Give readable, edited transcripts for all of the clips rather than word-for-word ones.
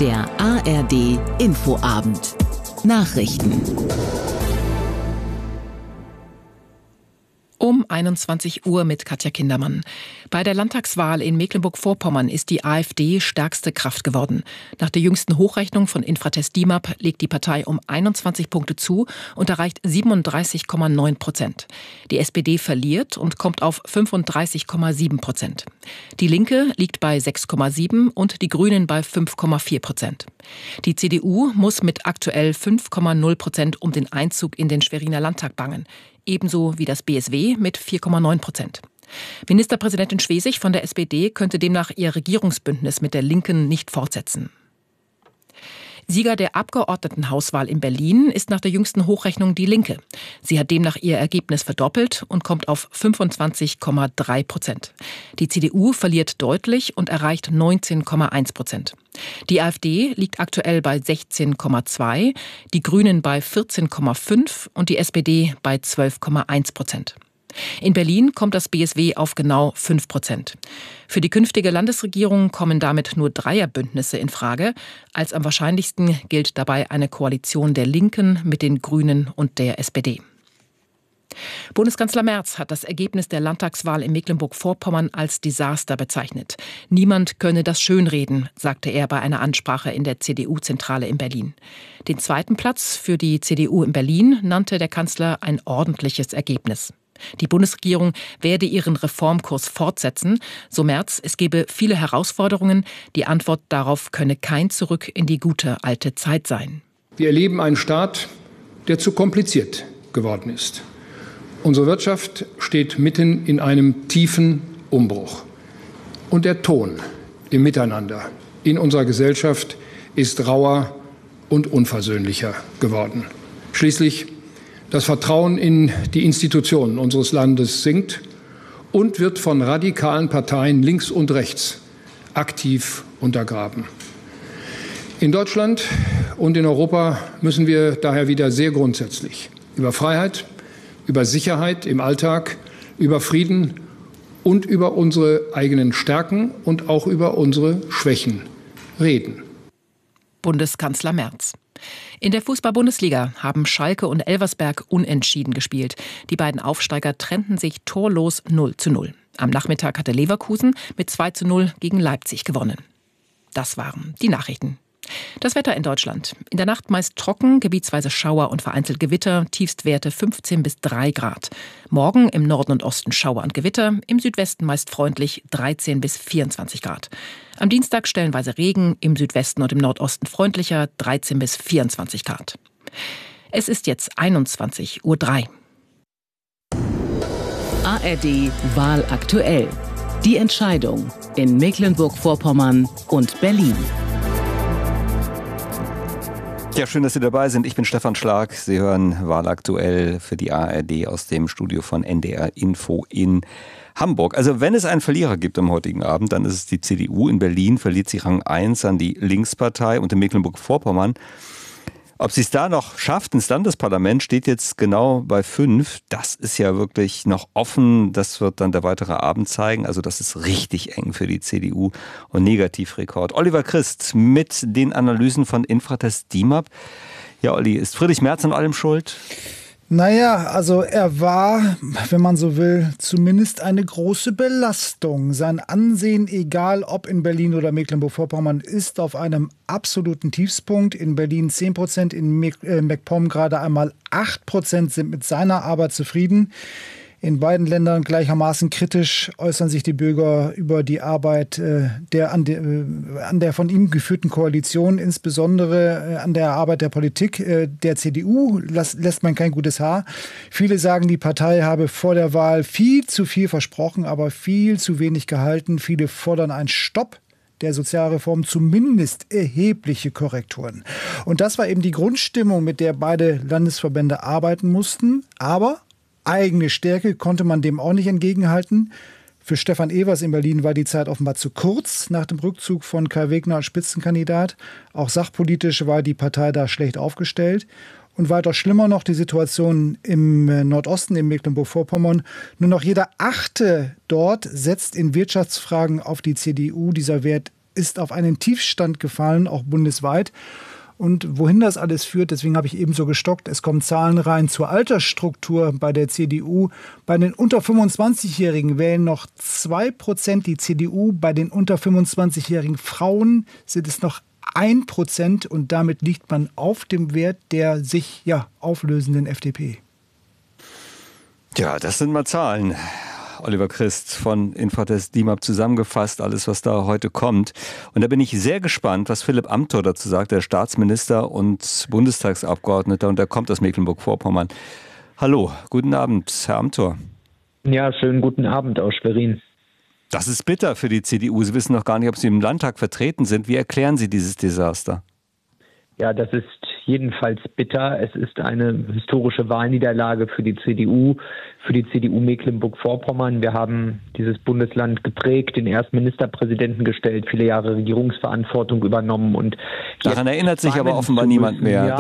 Der ARD Infoabend. Nachrichten. Um 21 Uhr mit Katja Kindermann. Bei der Landtagswahl in Mecklenburg-Vorpommern ist die AfD stärkste Kraft geworden. Nach der jüngsten Hochrechnung von Infratest DIMAP legt die Partei um 21 Punkte zu und erreicht 37,9%. Die SPD verliert und kommt auf 35,7%. Die Linke liegt bei 6,7% und die Grünen bei 5,4%. Die CDU muss mit aktuell 5,0% um den Einzug in den Schweriner Landtag bangen. Ebenso wie das BSW mit 4,9%. Ministerpräsidentin Schwesig von der SPD könnte demnach ihr Regierungsbündnis mit der Linken nicht fortsetzen. Sieger der Abgeordnetenhauswahl in Berlin ist nach der jüngsten Hochrechnung die Linke. Sie hat demnach ihr Ergebnis verdoppelt und kommt auf 25,3%. Die CDU verliert deutlich und erreicht 19,1%. Die AfD liegt aktuell bei 16,2%, die Grünen bei 14,5% und die SPD bei 12,1%. In Berlin kommt das BSW auf genau 5%. Für die künftige Landesregierung kommen damit nur Dreierbündnisse in Frage. Als am wahrscheinlichsten gilt dabei eine Koalition der Linken mit den Grünen und der SPD. Bundeskanzler Merz hat das Ergebnis der Landtagswahl in Mecklenburg-Vorpommern als Desaster bezeichnet. Niemand könne das schönreden, sagte er bei einer Ansprache in der CDU-Zentrale in Berlin. Den zweiten Platz für die CDU in Berlin nannte der Kanzler ein ordentliches Ergebnis. Die Bundesregierung werde ihren Reformkurs fortsetzen. So Merz, es gebe viele Herausforderungen. Die Antwort darauf könne kein Zurück in die gute alte Zeit sein. Wir erleben einen Staat, der zu kompliziert geworden ist. Unsere Wirtschaft steht mitten in einem tiefen Umbruch. Und der Ton im Miteinander in unserer Gesellschaft ist rauer und unversöhnlicher geworden. Schließlich das Vertrauen in die Institutionen unseres Landes sinkt und wird von radikalen Parteien links und rechts aktiv untergraben. In Deutschland und in Europa müssen wir daher wieder sehr grundsätzlich über Freiheit, über Sicherheit im Alltag, über Frieden und über unsere eigenen Stärken und auch über unsere Schwächen reden. Bundeskanzler Merz. In der Fußball-Bundesliga haben Schalke und Elversberg unentschieden gespielt. Die beiden Aufsteiger trennten sich torlos 0:0. Am Nachmittag hatte Leverkusen mit 2:0 gegen Leipzig gewonnen. Das waren die Nachrichten. Das Wetter in Deutschland. In der Nacht meist trocken, gebietsweise Schauer und vereinzelt Gewitter, Tiefstwerte 15 bis 3 Grad. Morgen im Norden und Osten Schauer und Gewitter, im Südwesten meist freundlich 13 bis 24 Grad. Am Dienstag stellenweise Regen, im Südwesten und im Nordosten freundlicher 13 bis 24 Grad. Es ist jetzt 21:03 Uhr. ARD Wahl aktuell. Die Entscheidung in Mecklenburg-Vorpommern und Berlin. Ja, schön, dass Sie dabei sind. Ich bin Stefan Schlag. Sie hören Wahl aktuell für die ARD aus dem Studio von NDR Info in Hamburg. Also wenn es einen Verlierer gibt am heutigen Abend, dann ist es die CDU. In Berlin verliert sie Rang 1 an die Linkspartei und in Mecklenburg-Vorpommern. Ob sie es da noch schafft ins Landesparlament, steht jetzt genau bei 5. Das ist ja wirklich noch offen. Das wird dann der weitere Abend zeigen. Also das ist richtig eng für die CDU und Negativrekord. Oliver Christ mit den Analysen von Infratest DIMAP. Ja, Olli, ist Friedrich Merz an allem schuld? Naja, also er war, wenn man so will, zumindest eine große Belastung. Sein Ansehen, egal ob in Berlin oder Mecklenburg-Vorpommern, ist auf einem absoluten Tiefspunkt. In Berlin 10%, in MacPom gerade einmal 8% sind mit seiner Arbeit zufrieden. In beiden Ländern gleichermaßen kritisch äußern sich die Bürger über die Arbeit an der von ihm geführten Koalition, insbesondere an der Arbeit der Politik. Der CDU lässt man kein gutes Haar. Viele sagen, die Partei habe vor der Wahl viel zu viel versprochen, aber viel zu wenig gehalten. Viele fordern einen Stopp der Sozialreform, zumindest erhebliche Korrekturen. Und das war eben die Grundstimmung, mit der beide Landesverbände arbeiten mussten. Aber eigene Stärke konnte man dem auch nicht entgegenhalten. Für Stefan Evers in Berlin war die Zeit offenbar zu kurz nach dem Rückzug von Kai Wegner als Spitzenkandidat. Auch sachpolitisch war die Partei da schlecht aufgestellt. Und weiter schlimmer noch die Situation im Nordosten, in Mecklenburg-Vorpommern. Nur noch jeder Achte dort setzt in Wirtschaftsfragen auf die CDU. Dieser Wert ist auf einen Tiefstand gefallen, auch bundesweit. Und wohin das alles führt, deswegen habe ich eben so gestockt, es kommen Zahlen rein zur Altersstruktur bei der CDU. Bei den unter 25-Jährigen wählen noch 2% die CDU. Bei den unter 25-jährigen Frauen sind es noch 1% und damit liegt man auf dem Wert der sich auflösenden FDP. Ja, das sind mal Zahlen. Oliver Christ von Infratest DIMAP zusammengefasst, alles, was da heute kommt. Und da bin ich sehr gespannt, was Philipp Amthor dazu sagt, der Staatsminister und Bundestagsabgeordneter, und der kommt aus Mecklenburg-Vorpommern. Hallo, guten Abend, Herr Amthor. Ja, schönen guten Abend aus Schwerin. Das ist bitter für die CDU. Sie wissen noch gar nicht, ob Sie im Landtag vertreten sind. Wie erklären Sie dieses Desaster? Ja, das ist jedenfalls bitter. Es ist eine historische Wahlniederlage für die CDU Mecklenburg-Vorpommern. Wir haben dieses Bundesland geprägt, den ersten Ministerpräsidenten gestellt, viele Jahre Regierungsverantwortung übernommen. Und daran erinnert sich aber offenbar niemand mehr.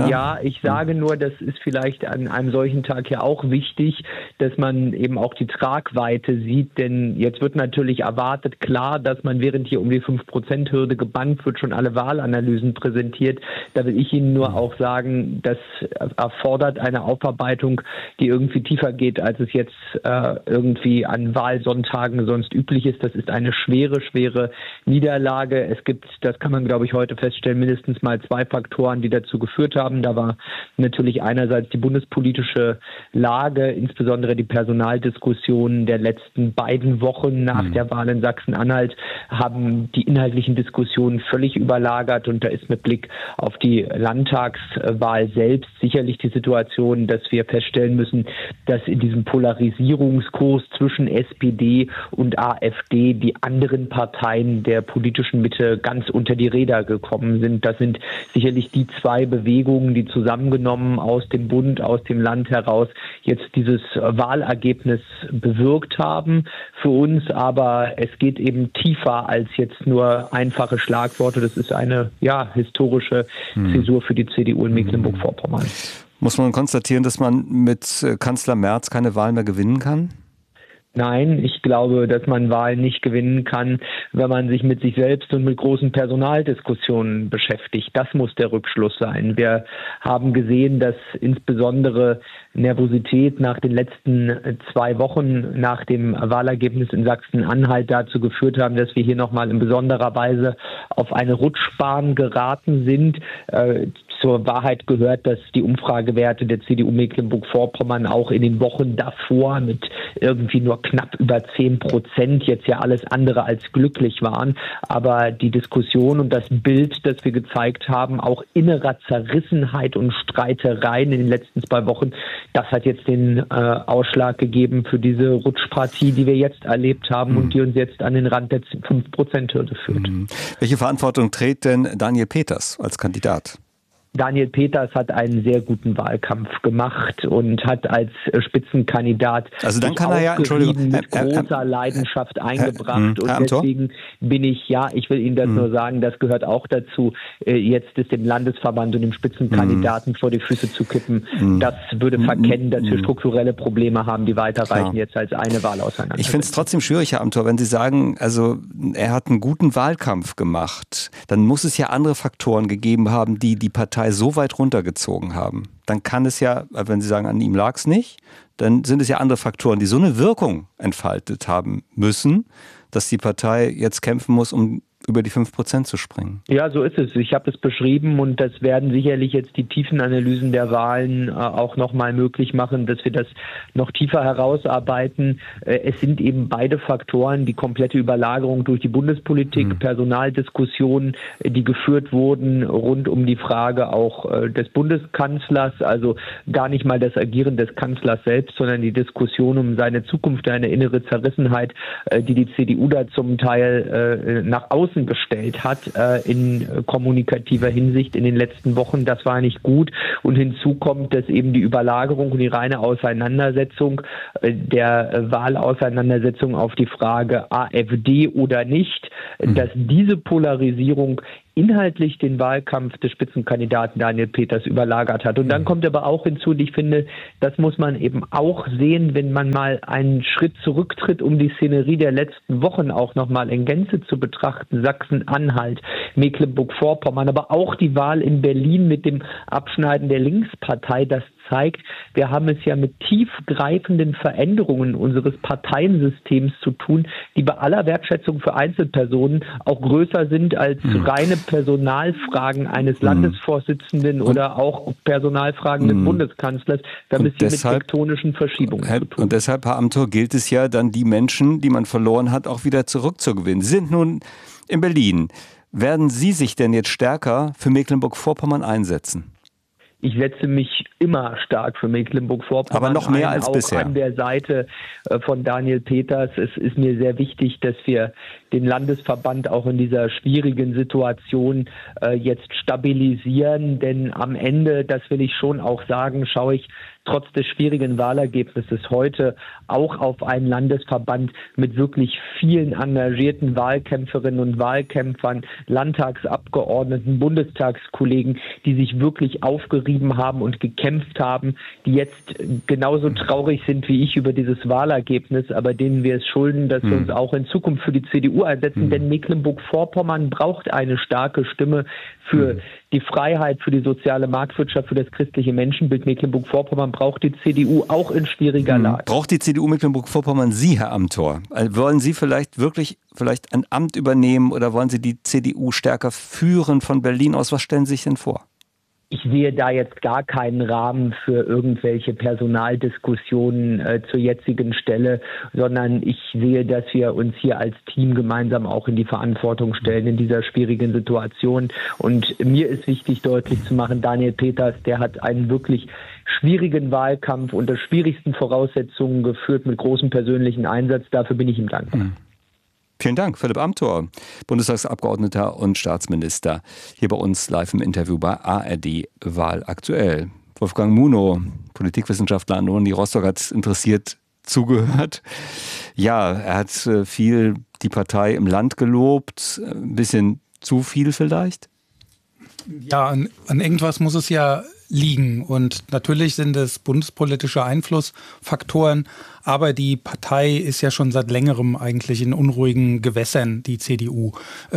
Ich sage nur, das ist vielleicht an einem solchen Tag ja auch wichtig, dass man eben auch die Tragweite sieht. Denn jetzt wird natürlich erwartet, klar, dass man, während hier um die 5%-Hürde gebannt wird, schon alle Wahlanalysen präsentiert. Da will ich Ihnen nur auch sagen, das erfordert eine Aufarbeitung, die irgendwie tiefer geht, als es jetzt irgendwie an Wahlsonntagen sonst üblich ist. Das ist eine schwere, schwere Niederlage. Es gibt, das kann man, glaube ich, heute feststellen, mindestens mal 2 Faktoren, die dazu geführt haben. Da war natürlich einerseits die bundespolitische Lage, insbesondere die Personaldiskussionen der letzten beiden Wochen nach der Wahl in Sachsen-Anhalt, haben die inhaltlichen Diskussionen völlig überlagert. Und da ist mit Blick auf die Landtagswahl selbst sicherlich die Situation, dass wir feststellen müssen, dass in diesem Polarisierungskurs zwischen SPD und AfD die anderen Parteien der politischen Mitte ganz unter die Räder gekommen sind. Das sind sicherlich die 2 Bewegungen, die zusammengenommen aus dem Bund, aus dem Land heraus jetzt dieses Wahlergebnis bewirkt haben für uns. Aber es geht eben tiefer als jetzt nur einfache Schlagworte. Das ist eine historische Zäsur für die CDU in Mecklenburg-Vorpommern. Muss man konstatieren, dass man mit Kanzler Merz keine Wahl mehr gewinnen kann? Nein, ich glaube, dass man Wahlen nicht gewinnen kann, wenn man sich mit sich selbst und mit großen Personaldiskussionen beschäftigt. Das muss der Rückschluss sein. Wir haben gesehen, dass insbesondere Nervosität nach den letzten 2 Wochen nach dem Wahlergebnis in Sachsen-Anhalt dazu geführt haben, dass wir hier nochmal in besonderer Weise auf eine Rutschbahn geraten sind. Zur Wahrheit gehört, dass die Umfragewerte der CDU Mecklenburg-Vorpommern auch in den Wochen davor mit irgendwie nur knapp über 10% jetzt ja alles andere als glücklich waren. Aber die Diskussion und das Bild, das wir gezeigt haben, auch innerer Zerrissenheit und Streitereien in den letzten 2 Wochen, das hat jetzt den Ausschlag gegeben für diese Rutschpartie, die wir jetzt erlebt haben und die uns jetzt an den Rand der 5%-Hürde führt. Welche Verantwortung trägt denn Daniel Peters als Kandidat? Daniel Peters hat einen sehr guten Wahlkampf gemacht und hat als Spitzenkandidat also dann kann er ja, Entschuldigung, mit großer Leidenschaft eingebracht. Und deswegen bin ich, ich will Ihnen das nur sagen, das gehört auch dazu, jetzt es dem Landesverband und dem Spitzenkandidaten vor die Füße zu kippen. Das würde verkennen, dass wir strukturelle Probleme haben, die weiterreichen jetzt als eine Wahl auseinander. Ich finde es trotzdem schwierig, Herr Amthor, wenn Sie sagen, also er hat einen guten Wahlkampf gemacht, dann muss es ja andere Faktoren gegeben haben, die die Partei so weit runtergezogen haben. Dann kann es ja, wenn Sie sagen, an ihm lag es nicht, dann sind es ja andere Faktoren, die so eine Wirkung entfaltet haben müssen, dass die Partei jetzt kämpfen muss, um über die 5% zu springen. Ja, so ist es. Ich habe es beschrieben und das werden sicherlich jetzt die tiefen Analysen der Wahlen auch nochmal möglich machen, dass wir das noch tiefer herausarbeiten. Es sind eben beide Faktoren, die komplette Überlagerung durch die Bundespolitik, Personaldiskussionen, die geführt wurden rund um die Frage auch des Bundeskanzlers, also gar nicht mal das Agieren des Kanzlers selbst, sondern die Diskussion um seine Zukunft, eine innere Zerrissenheit, die CDU da zum Teil nach außen gestellt hat in kommunikativer Hinsicht in den letzten Wochen. Das war nicht gut. Und hinzu kommt, dass eben die Überlagerung und die reine Auseinandersetzung der Wahlauseinandersetzung auf die Frage AfD oder nicht, dass diese Polarisierung inhaltlich den Wahlkampf des Spitzenkandidaten Daniel Peters überlagert hat. Und dann kommt aber auch hinzu, und ich finde, das muss man eben auch sehen, wenn man mal einen Schritt zurücktritt, um die Szenerie der letzten Wochen auch nochmal in Gänze zu betrachten. Sachsen-Anhalt, Mecklenburg-Vorpommern, aber auch die Wahl in Berlin mit dem Abschneiden der Linkspartei, das zeigt, wir haben es ja mit tiefgreifenden Veränderungen unseres Parteiensystems zu tun, die bei aller Wertschätzung für Einzelpersonen auch größer sind als reine Personalfragen eines Landesvorsitzenden oder auch Personalfragen des Bundeskanzlers. Wir haben es hier mit tektonischen Verschiebungen zu tun. Und deshalb, Herr Amthor, gilt es ja dann, die Menschen, die man verloren hat, auch wieder zurückzugewinnen. Sie sind nun in Berlin. Werden Sie sich denn jetzt stärker für Mecklenburg-Vorpommern einsetzen? Ich setze mich immer stark für Mecklenburg-Vorpommern aber noch mehr als auch bisher. An der Seite von Daniel Peters. Es ist mir sehr wichtig, dass wir den Landesverband auch in dieser schwierigen Situation jetzt stabilisieren. Denn am Ende, das will ich schon auch sagen, schaue ich trotz des schwierigen Wahlergebnisses heute auch auf einen Landesverband mit wirklich vielen engagierten Wahlkämpferinnen und Wahlkämpfern, Landtagsabgeordneten, Bundestagskollegen, die sich wirklich aufgerieben haben und gekämpft haben, die jetzt genauso traurig sind wie ich über dieses Wahlergebnis, aber denen wir es schulden, dass wir uns auch in Zukunft für die CDU einsetzen, denn Mecklenburg-Vorpommern braucht eine starke Stimme für die Freiheit, für die soziale Marktwirtschaft, für das christliche Menschenbild. Mecklenburg-Vorpommern braucht die CDU auch in schwieriger Lage. Braucht die CDU Mecklenburg-Vorpommern Sie, Herr Amthor? Wollen Sie vielleicht ein Amt übernehmen oder wollen Sie die CDU stärker führen von Berlin aus? Was stellen Sie sich denn vor? Ich sehe da jetzt gar keinen Rahmen für irgendwelche Personaldiskussionen zur jetzigen Stelle, sondern ich sehe, dass wir uns hier als Team gemeinsam auch in die Verantwortung stellen in dieser schwierigen Situation. Und mir ist wichtig, deutlich zu machen, Daniel Peters, der hat einen wirklich schwierigen Wahlkampf unter schwierigsten Voraussetzungen geführt mit großem persönlichen Einsatz. Dafür bin ich ihm dankbar. Vielen Dank, Philipp Amthor, Bundestagsabgeordneter und Staatsminister, hier bei uns live im Interview bei ARD Wahl aktuell. Wolfgang Munow, Politikwissenschaftler an der Uni Rostock, hat interessiert zugehört. Ja, er hat viel die Partei im Land gelobt, ein bisschen zu viel vielleicht? Ja, an irgendwas muss es ja liegen. Und natürlich sind es bundespolitische Einflussfaktoren, aber die Partei ist ja schon seit längerem eigentlich in unruhigen Gewässern, die CDU.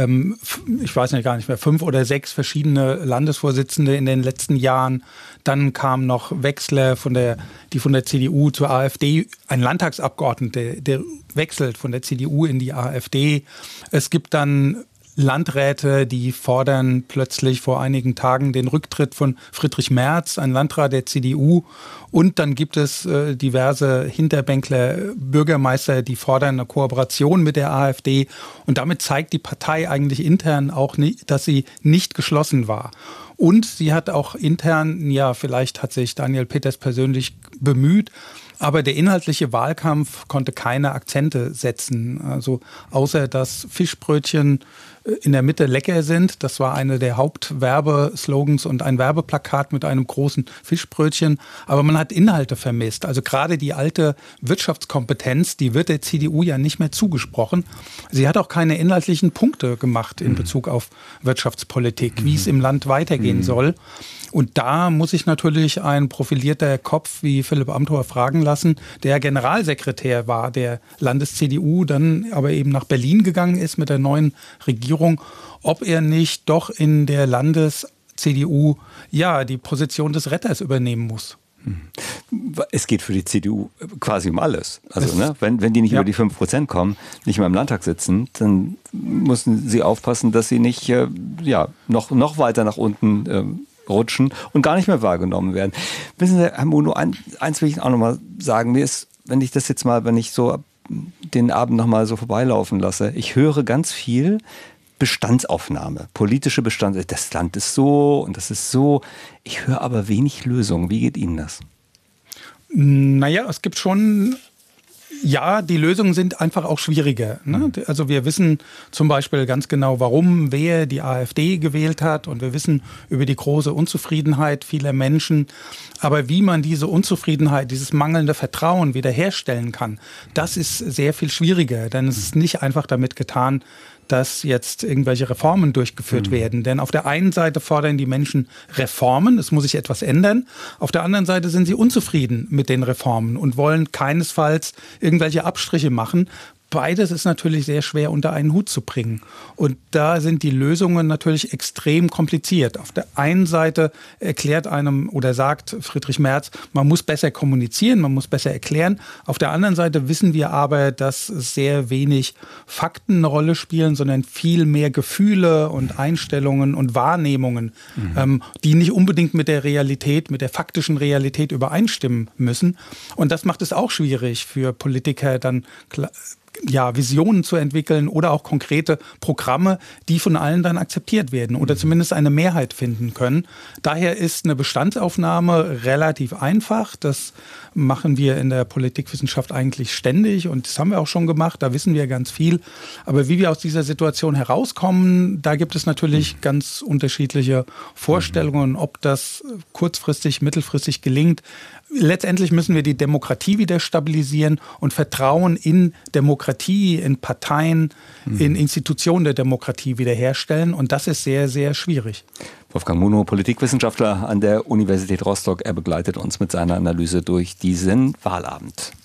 Ich weiß gar nicht mehr, 5 oder 6 verschiedene Landesvorsitzende in den letzten Jahren. Dann kam noch Wechsler die von der CDU zur AfD, ein Landtagsabgeordneter, der wechselt von der CDU in die AfD. Es gibt dann Landräte, die fordern plötzlich vor einigen Tagen den Rücktritt von Friedrich Merz, ein Landrat der CDU. Und dann gibt es diverse Hinterbänkler, Bürgermeister, die fordern eine Kooperation mit der AfD. Und damit zeigt die Partei eigentlich intern auch nicht, dass sie nicht geschlossen war. Und sie hat auch intern, ja, vielleicht hat sich Daniel Peters persönlich bemüht, aber der inhaltliche Wahlkampf konnte keine Akzente setzen. Also außer dass Fischbrötchen in der Mitte lecker sind. Das war eine der Hauptwerbeslogans und ein Werbeplakat mit einem großen Fischbrötchen. Aber man hat Inhalte vermisst. Also gerade die alte Wirtschaftskompetenz, die wird der CDU ja nicht mehr zugesprochen. Sie hat auch keine inhaltlichen Punkte gemacht in Bezug auf Wirtschaftspolitik, wie es im Land weitergehen soll. Und da muss sich natürlich ein profilierter Kopf wie Philipp Amthor fragen lassen, der Generalsekretär war der Landes-CDU, dann aber eben nach Berlin gegangen ist mit der neuen Regierung, ob er nicht doch in der Landes-CDU ja die Position des Retters übernehmen muss. Es geht für die CDU quasi um alles. Also wenn die nicht über die 5% kommen, nicht mehr im Landtag sitzen, dann müssen sie aufpassen, dass sie nicht noch weiter nach unten rutschen und gar nicht mehr wahrgenommen werden. Wissen Sie, Herr Munow, eins will ich auch noch mal sagen. Mir ist, wenn ich so den Abend noch mal so vorbeilaufen lasse, ich höre ganz viel Bestandsaufnahme, politische Bestandsaufnahme. Das Land ist so und das ist so. Ich höre aber wenig Lösungen. Wie geht Ihnen das? Naja, es gibt schon... Ja, die Lösungen sind einfach auch schwieriger. Ne? Also wir wissen zum Beispiel ganz genau, wer die AfD gewählt hat, und wir wissen über die große Unzufriedenheit vieler Menschen. Aber wie man diese Unzufriedenheit, dieses mangelnde Vertrauen wiederherstellen kann, das ist sehr viel schwieriger. Denn es ist nicht einfach damit getan, dass jetzt irgendwelche Reformen durchgeführt werden. Denn auf der einen Seite fordern die Menschen Reformen, es muss sich etwas ändern. Auf der anderen Seite sind sie unzufrieden mit den Reformen und wollen keinesfalls irgendwelche Abstriche machen. Beides ist natürlich sehr schwer unter einen Hut zu bringen. Und da sind die Lösungen natürlich extrem kompliziert. Auf der einen Seite erklärt einem oder sagt Friedrich Merz, man muss besser kommunizieren, man muss besser erklären. Auf der anderen Seite wissen wir aber, dass sehr wenig Fakten eine Rolle spielen, sondern viel mehr Gefühle und Einstellungen und Wahrnehmungen, die nicht unbedingt mit der Realität, mit der faktischen Realität übereinstimmen müssen. Und das macht es auch schwierig für Politiker dann Visionen zu entwickeln oder auch konkrete Programme, die von allen dann akzeptiert werden oder zumindest eine Mehrheit finden können. Daher ist eine Bestandsaufnahme relativ einfach. Das machen wir in der Politikwissenschaft eigentlich ständig und das haben wir auch schon gemacht. Da wissen wir ganz viel. Aber wie wir aus dieser Situation herauskommen, da gibt es natürlich ganz unterschiedliche Vorstellungen, ob das kurzfristig, mittelfristig gelingt. Letztendlich müssen wir die Demokratie wieder stabilisieren und Vertrauen in Demokratie, in Parteien, in Institutionen der Demokratie wiederherstellen. Und das ist sehr, sehr schwierig. Wolfgang Munow, Politikwissenschaftler an der Universität Rostock. Er begleitet uns mit seiner Analyse durch diesen Wahlabend.